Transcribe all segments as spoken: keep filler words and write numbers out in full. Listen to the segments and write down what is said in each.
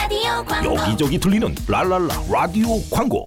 라디오 광고. 여기저기 들리는 랄랄라 라디오 광고.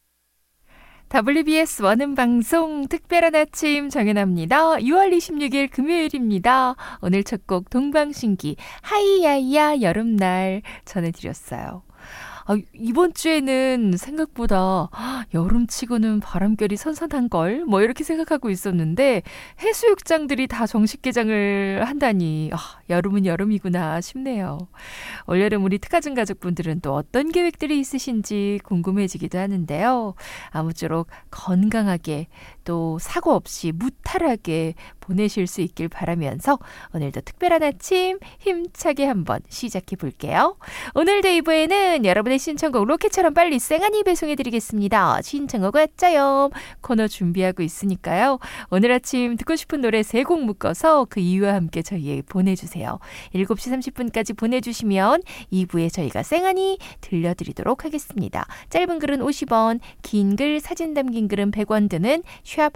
더블유비에스 원음방송 특별한 아침 정연아입니다. 유월 이십육일 금요일입니다. 오늘 첫 곡 동방신기 하이야이야 여름날 전해드렸어요. 아, 이번 주에는 생각보다 여름치고는 바람결이 선선한걸 뭐 이렇게 생각하고 있었는데 해수욕장들이 다 정식 개장을 한다니 아, 여름은 여름이구나 싶네요. 올여름 우리 특가증 가족분들은 또 어떤 계획들이 있으신지 궁금해지기도 하는데요. 아무쪼록 건강하게 또 사고 없이 무탈하게 보내실 수 있길 바라면서 오늘도 특별한 아침 힘차게 한번 시작해 볼게요. 오늘 데이브에는 여러분의 신청곡 로켓처럼 빨리 쌩하니 배송해드리겠습니다. 신청곡 왔자요 코너 준비하고 있으니까요. 오늘 아침 듣고 싶은 노래 세 곡 묶어서 그 이유와 함께 저희에 보내주세요. 일곱 시 삼십 분까지 보내주시면 이 부에 저희가 쌩하니 들려드리도록 하겠습니다. 짧은 글은 오십 원, 긴 글 사진 담긴 글은 백 원 드는 샵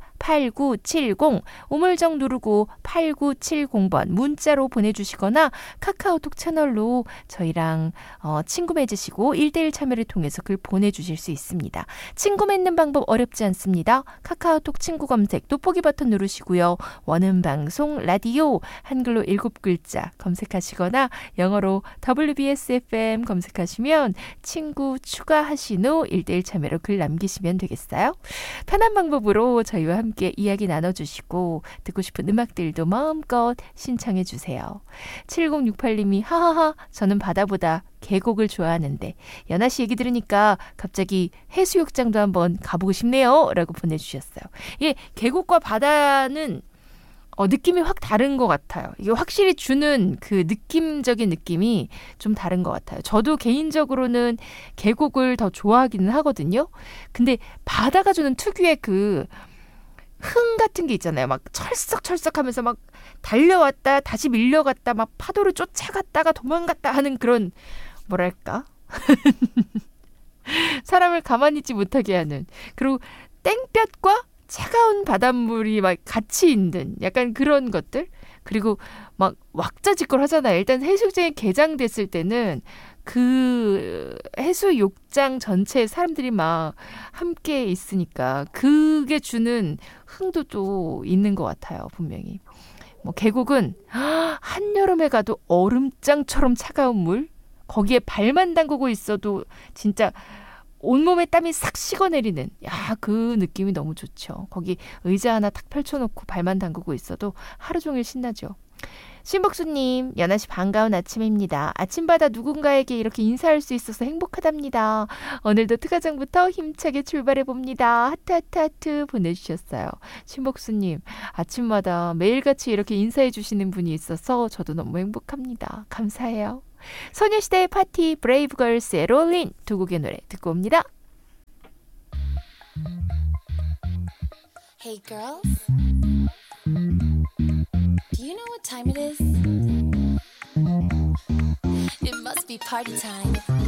팔구칠공 우물정 누르고 팔구칠공 번 문자로 보내주시거나 카카오톡 채널로 저희랑 어, 친구 맺으시고 일 대일 참여를 통해서 글 보내주실 수 있습니다. 친구 맺는 방법 어렵지 않습니다. 카카오톡 친구 검색 돋보기 버튼 누르시고요. 원음방송 라디오 한글로 일곱 글자 검색하시거나 영어로 더블유비에스 에프엠 검색하시면 친구 추가하신 후 일 대일 참여로 글 남기시면 되겠어요. 편한 방법으로 저희와 함께 이야기 나눠주시고 듣고 싶은 음악들도 마음껏 신청해 주세요. 칠공육팔 님이 하하하 저는 바다보다 계곡을 좋아하는데 연아씨 얘기 들으니까 갑자기 해수욕장도 한번 가보고 싶네요 라고 보내주셨어요. 예, 계곡과 바다는 어, 느낌이 확 다른 것 같아요. 이게 확실히 주는 그 느낌적인 느낌이 좀 다른 것 같아요. 저도 개인적으로는 계곡을 더 좋아하기는 하거든요. 근데 바다가 주는 특유의 그 흥 같은 게 있잖아요. 막 철썩철썩 하면서 막 달려왔다 다시 밀려갔다 막 파도를 쫓아갔다가 도망갔다 하는 그런 뭐랄까 사람을 가만히 있지 못하게 하는 그리고 땡볕과 차가운 바닷물이 막 같이 있는 약간 그런 것들 그리고 막 왁자지껄 하잖아요. 일단 해수욕장이 개장됐을 때는 그 해수욕장 전체에 사람들이 막 함께 있으니까 그게 주는 흥도 또 있는 것 같아요. 분명히 뭐 계곡은 한여름에 가도 얼음장처럼 차가운 물 거기에 발만 담그고 있어도 진짜 온몸에 땀이 싹 식어내리는 야, 그 느낌이 너무 좋죠. 거기 의자 하나 탁 펼쳐놓고 발만 담그고 있어도 하루 종일 신나죠. 신복수님, 연아씨 반가운 아침입니다. 아침마다 누군가에게 이렇게 인사할 수 있어서 행복하답니다. 오늘도 특가장부터 힘차게 출발해봅니다. 하트 하트 하트 보내주셨어요. 신복수님, 아침마다 매일같이 이렇게 인사해주시는 분이 있어서 저도 너무 행복합니다. 감사해요. 소녀시대의 파티 브레이브걸스의 롤린 두 곡의 노래 듣고 옵니다. Hey girls, do you know what time it is? It must be party time.